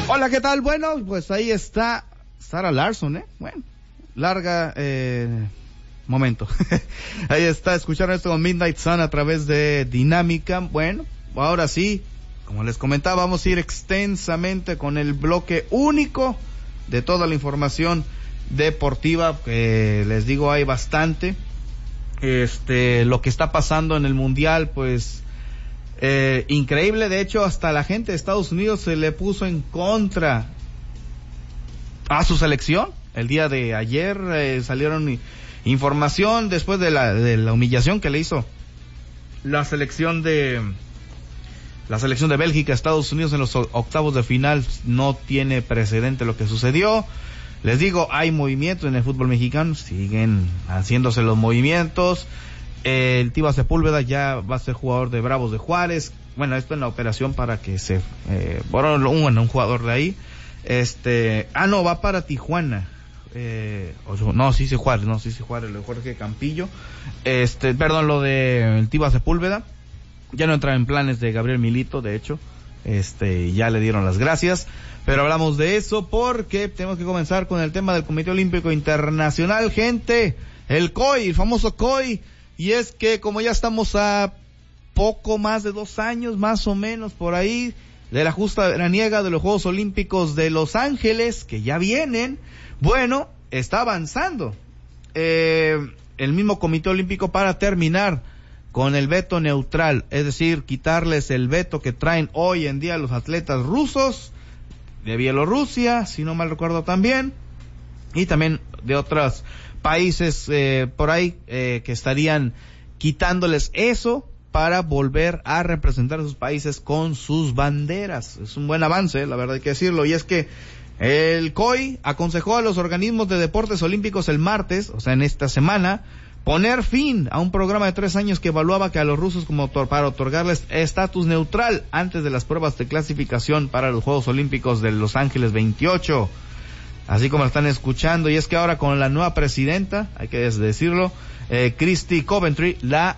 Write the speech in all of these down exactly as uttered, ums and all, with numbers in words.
Hola, ¿qué tal? Bueno, pues ahí está Sarah Larsson, ¿eh? Bueno, larga, eh, momento. Ahí está, escucharon esto con Midnight Sun a través de Dinámica. Bueno, ahora sí, como les comentaba, vamos a ir extensamente con el bloque único de toda la información deportiva, que les digo hay bastante. Este, lo que está pasando en el Mundial, pues, eh, increíble. De hecho, hasta la gente de Estados Unidos se le puso en contra a su selección. El día de ayer eh, salieron información después de la, de la humillación que le hizo la selección de la selección de Bélgica a Estados Unidos en los octavos de final. No tiene precedente lo que sucedió. Les digo, hay movimiento en el fútbol mexicano, siguen haciéndose los movimientos. Eh, el Tiva Sepúlveda ya va a ser jugador de Bravos de Juárez. Bueno, esto en la operación para que se, eh, bueno, un, un jugador de ahí. Este, ah, no, va para Tijuana. Eh, no, sí, sí, Juárez, no, sí, sí, Juárez, lo de Jorge Campillo. Este, perdón, lo de el Tiva Sepúlveda. Ya no entra en planes de Gabriel Milito, de hecho. Este, ya le dieron las gracias. Pero hablamos de eso porque tenemos que comenzar con el tema del Comité Olímpico Internacional, gente, el C O I, el famoso C O I, y es que como ya estamos a poco más de dos años, más o menos por ahí, de la justa veraniega de los Juegos Olímpicos de Los Ángeles, que ya vienen, bueno, está avanzando eh, el mismo Comité Olímpico para terminar con el veto neutral, es decir, quitarles el veto que traen hoy en día los atletas rusos, de Bielorrusia, si no mal recuerdo también, y también de otros países eh, por ahí eh, que estarían quitándoles eso para volver a representar a sus países con sus banderas. Es un buen avance, la verdad hay que decirlo, y es que el C O I aconsejó a los organismos de deportes olímpicos el martes, o sea en esta semana, poner fin a un programa de tres años que evaluaba que a los rusos como para otorgarles estatus neutral antes de las pruebas de clasificación para los Juegos Olímpicos de Los Ángeles veintiocho. Así como lo están escuchando, y es que ahora con la nueva presidenta, hay que decirlo, eh, Christy Coventry, la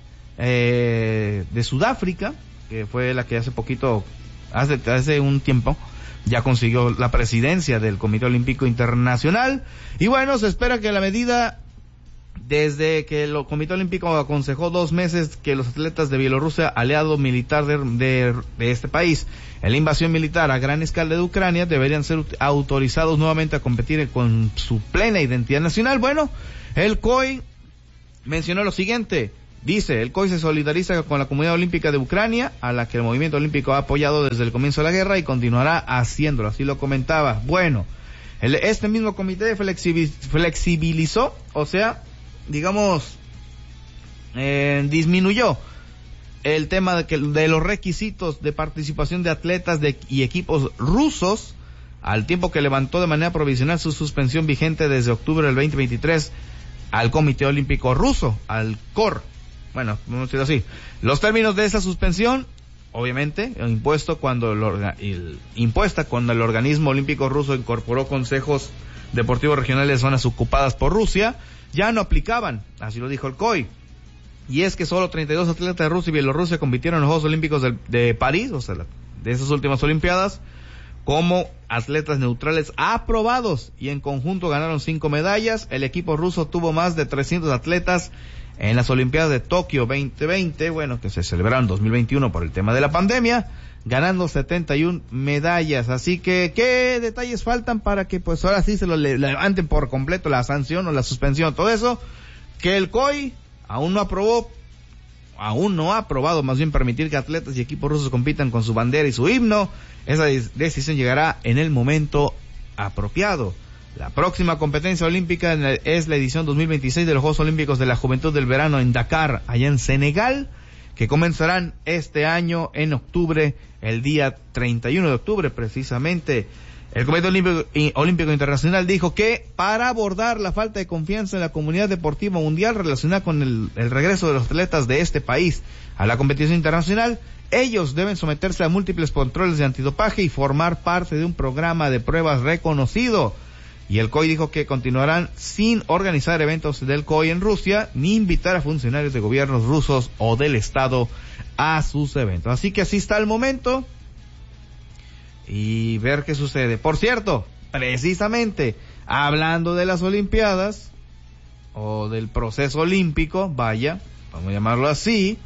eh, de Sudáfrica, que fue la que hace poquito, hace, hace un tiempo, ya consiguió la presidencia del Comité Olímpico Internacional, y bueno, se espera que la medida, desde que el Comité Olímpico aconsejó dos meses que los atletas de Bielorrusia, aliado militar de, de, de este país, en la invasión militar a gran escala de Ucrania, deberían ser autorizados nuevamente a competir con su plena identidad nacional. Bueno, el C O I mencionó lo siguiente, dice, el C O I se solidariza con la comunidad olímpica de Ucrania, a la que el movimiento olímpico ha apoyado desde el comienzo de la guerra y continuará haciéndolo, así lo comentaba. Bueno, el, este mismo comité flexibilizó, o sea, digamos, eh, disminuyó el tema de, que, de los requisitos de participación de atletas de, y equipos rusos, al tiempo que levantó de manera provisional su suspensión vigente desde octubre del veinte veintitrés al Comité Olímpico Ruso, al C O R. Bueno, vamos a decirlo así. Los términos de esa suspensión, obviamente, impuesto cuando el, orga, el, impuesta cuando el organismo olímpico ruso incorporó consejos deportivos regionales de zonas ocupadas por Rusia, ya no aplicaban, así lo dijo el C O I. Y es que solo treinta y dos atletas de Rusia y Bielorrusia compitieron en los Juegos Olímpicos de, de París, o sea, de esas últimas Olimpiadas, como atletas neutrales aprobados, y en conjunto ganaron cinco medallas. El equipo ruso tuvo más de trescientos atletas en las Olimpiadas de Tokio veinte veinte, bueno, que se celebraron en dos mil veintiuno por el tema de la pandemia, ganando setenta y una medallas. Así que, ¿qué detalles faltan para que pues ahora sí se lo le- levanten por completo la sanción o la suspensión? Todo eso, que el C O I aún no aprobó, aún no ha aprobado más bien permitir que atletas y equipos rusos compitan con su bandera y su himno. Esa decisión llegará en el momento apropiado. La próxima competencia olímpica es la edición dos mil veintiséis de los Juegos Olímpicos de la Juventud del Verano en Dakar, allá en Senegal, que comenzarán este año en octubre, el día treinta y uno de octubre precisamente. El Comité Olímpico, Olímpico Internacional dijo que para abordar la falta de confianza en la comunidad deportiva mundial relacionada con el, el regreso de los atletas de este país a la competición internacional, ellos deben someterse a múltiples controles de antidopaje y formar parte de un programa de pruebas reconocido. Y el C O I dijo que continuarán sin organizar eventos del C O I en Rusia, ni invitar a funcionarios de gobiernos rusos o del Estado a sus eventos. Así que así está el momento. y ver qué sucede. Por cierto, precisamente hablando de las Olimpiadas o del proceso olímpico, vaya, vamos a llamarlo así,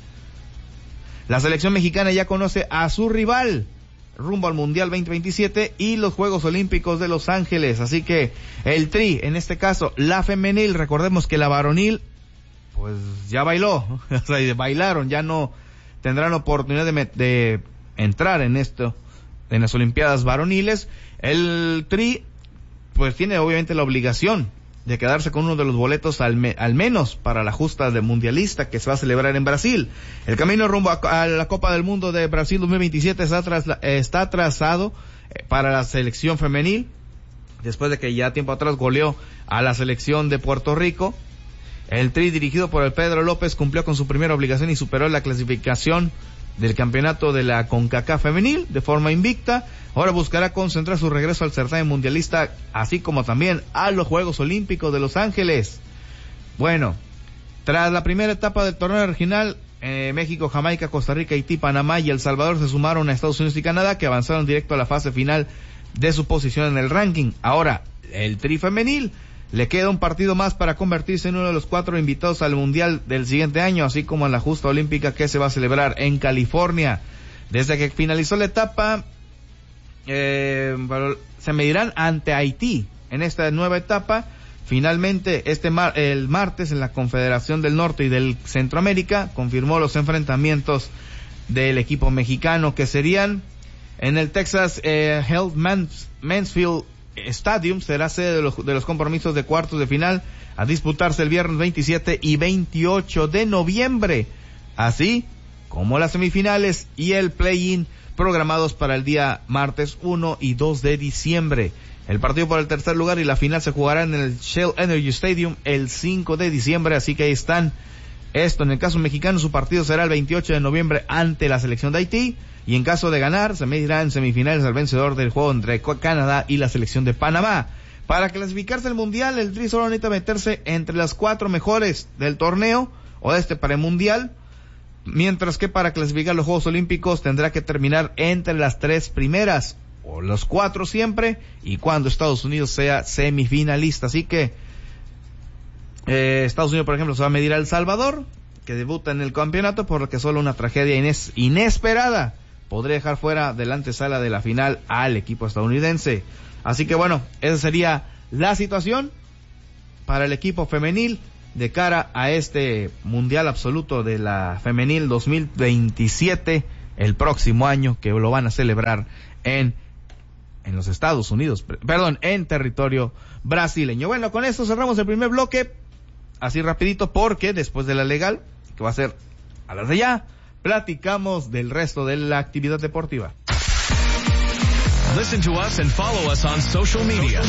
la selección mexicana ya conoce a su rival rumbo al Mundial veinte veintisiete y los Juegos Olímpicos de Los Ángeles. Así que el Tri, en este caso la femenil, recordemos que la varonil pues ya bailó, o sea, bailaron, ya no tendrán oportunidad de, de entrar en esto, en las Olimpiadas varoniles. El Tri pues tiene obviamente la obligación de quedarse con uno de los boletos al, me, al menos para la justa de mundialista que se va a celebrar en Brasil. El camino rumbo a, a la Copa del Mundo de Brasil dos mil veintisiete está, tras, está trazado para la selección femenil, después de que ya tiempo atrás goleó a la selección de Puerto Rico. El Tri, dirigido por el Pedro López, cumplió con su primera obligación y superó la clasificación del campeonato de la CONCACAF femenil de forma invicta. Ahora buscará concentrar su regreso al certamen mundialista, así como también a los Juegos Olímpicos de Los Ángeles. Bueno, tras la primera etapa del torneo regional, eh, México, Jamaica, Costa Rica, Haití, Panamá y El Salvador se sumaron a Estados Unidos y Canadá, que avanzaron directo a la fase final de su posición en el ranking. Ahora, el Tri femenil le queda un partido más para convertirse en uno de los cuatro invitados al Mundial del siguiente año, así como en la justa olímpica que se va a celebrar en California. Desde que finalizó la etapa, eh, se medirán ante Haití en esta nueva etapa. Finalmente, este mar, el martes, en la Confederación del Norte y del Centroamérica, confirmó los enfrentamientos del equipo mexicano, que serían en el Texas eh, Health Mans, Mansfield Stadium. Será sede de los, de los compromisos de cuartos de final a disputarse el viernes veintisiete y veintiocho de noviembre, así como las semifinales y el play-in programados para el día martes uno y dos de diciembre. El partido por el tercer lugar y la final se jugará en el Shell Energy Stadium el cinco de diciembre, así que ahí están. Esto, en el caso mexicano, su partido será el veintiocho de noviembre ante la selección de Haití, y en caso de ganar, se medirá en semifinales al vencedor del juego entre Canadá y la selección de Panamá. Para clasificarse al Mundial, el Tri solo necesita meterse entre las cuatro mejores del torneo, o de este para el Mundial, mientras que para clasificar los Juegos Olímpicos tendrá que terminar entre las tres primeras, o los cuatro siempre, y cuando Estados Unidos sea semifinalista. Así que eh, Estados Unidos, por ejemplo, se va a medir a El Salvador, que debuta en el campeonato, por lo que solo una tragedia ines- inesperada podría dejar fuera de la antesala de la final al equipo estadounidense. Así que bueno, esa sería la situación para el equipo femenil de cara a este Mundial Absoluto de la Femenil dos mil veintisiete, el próximo año, que lo van a celebrar en en los Estados Unidos, perdón, en territorio brasileño. Bueno, con esto cerramos el primer bloque, así rapidito, porque después de la legal, que va a ser a las de ya, platicamos del resto de la actividad deportiva. Listen to us and follow us on social media.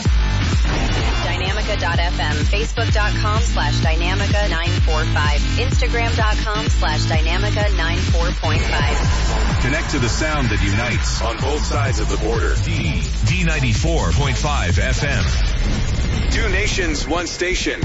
Dynamica dot f m, facebook dot com slash Dynamica nine four five, instagram dot com slash Dynamica nine four point five. Connect to the sound that unites on both sides of the border. D, D ninety-four point five F M. Two nations, one station.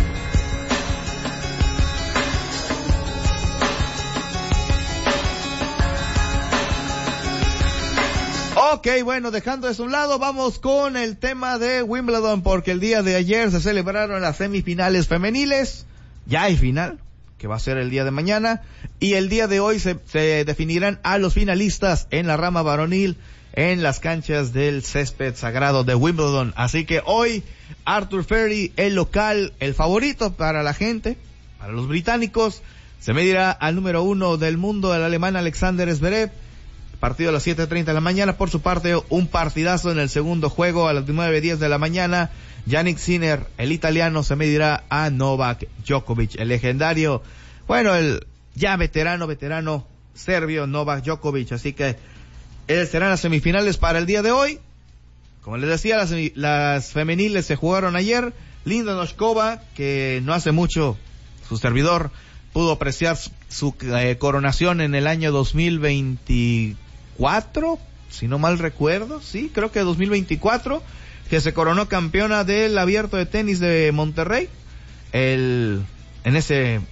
Ok, bueno, dejando eso a un lado, vamos con el tema de Wimbledon, porque el día de ayer se celebraron las semifinales femeniles. Ya hay final, que va a ser el día de mañana, y el día de hoy se, se definirán a los finalistas en la rama varonil en las canchas del césped sagrado de Wimbledon. Así que hoy Arthur Furry, el local, el favorito para la gente, para los británicos, se medirá al número uno del mundo, el alemán Alexander Zverev. Partido a las siete treinta de la mañana. Por su parte, un partidazo en el segundo juego a las nueve diez de la mañana. Jannik Sinner, el italiano, se medirá a Novak Djokovic, el legendario, bueno, el ya veterano, veterano serbio Novak Djokovic. Así que eh, serán las semifinales para el día de hoy. Como les decía, las, las femeniles se jugaron ayer. Linda Noskova, que no hace mucho su servidor pudo apreciar su, su eh, coronación en el año dos mil veinticuatro, si no mal recuerdo, sí, creo que dos mil veinticuatro, que se coronó campeona del Abierto de Tenis de Monterrey, el, en ese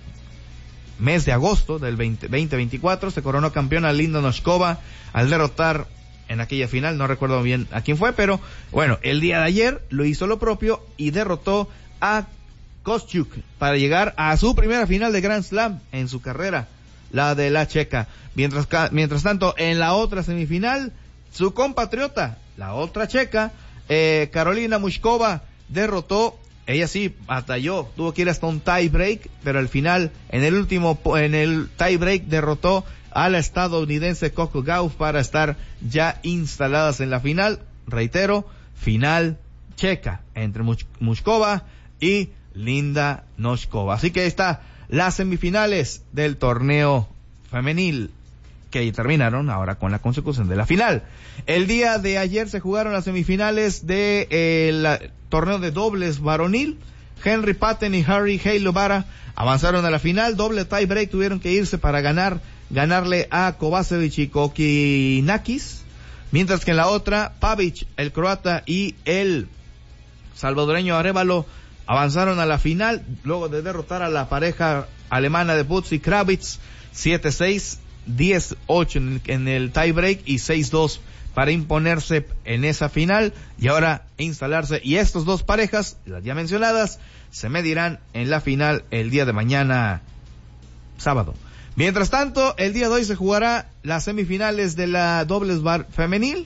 mes de agosto del veinte veinticuatro, se coronó campeona Linda Noskova al derrotar en aquella final, no recuerdo bien a quién fue, pero bueno, el día de ayer lo hizo lo propio y derrotó a Kostyuk para llegar a su primera final de Grand Slam en su carrera, la de la checa. Mientras, mientras tanto, en la otra semifinal, su compatriota, la otra checa, eh, Karolina Muchkova, derrotó, ella sí batalló, tuvo que ir hasta un tie break, pero al final, en el último, en el tie break, derrotó a la estadounidense Coco Gauff para estar ya instaladas en la final. Reitero, final checa entre Much- Muchkova y Linda Noskova. Así que ahí está las semifinales del torneo femenil que terminaron ahora con la consecución de la final. El día de ayer se jugaron las semifinales de eh, la, torneo de dobles varonil. Henry Patton y Harry Heilobara avanzaron a la final. Doble tie break, tuvieron que irse para ganar, ganarle a Kovacevic y Kokinakis. Mientras que en la otra, Pavic, el croata, y el salvadoreño Arévalo avanzaron a la final luego de derrotar a la pareja alemana de Butz y Kravitz siete seis, diez ocho en el, en el tie break y seis dos para imponerse en esa final y ahora instalarse. Y estos dos parejas, las ya mencionadas, se medirán en la final el día de mañana, sábado. Mientras tanto, el día de hoy se jugará las semifinales de la dobles bar femenil.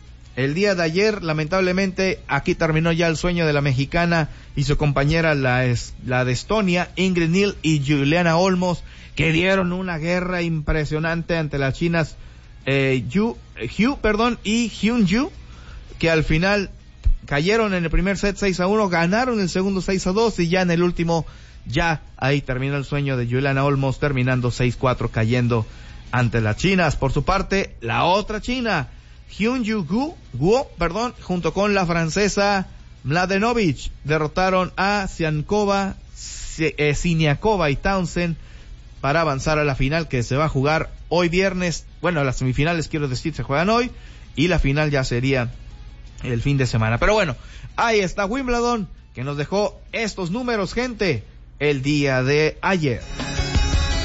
El día de ayer, lamentablemente, aquí terminó ya el sueño de la mexicana y su compañera, la, es, la de Estonia, Ingrid Neal y Juliana Olmos, que dieron una guerra impresionante ante las chinas eh, Yu, Hugh, perdón, y Hyun-Ju, que al final cayeron en el primer set seis a uno, ganaron el segundo seis a dos y ya en el último, ya ahí terminó el sueño de Juliana Olmos, terminando seis cuatro, cayendo ante las chinas. Por su parte, la otra china, Hyun-Ju Gu, Guo, perdón, junto con la francesa Mladenovic, derrotaron a Siankova, eh, Siniakova y Townsend para avanzar a la final que se va a jugar hoy viernes. Bueno, las semifinales, quiero decir, se juegan hoy y la final ya sería el fin de semana. Pero bueno, ahí está Wimbledon, que nos dejó estos números, gente, el día de ayer.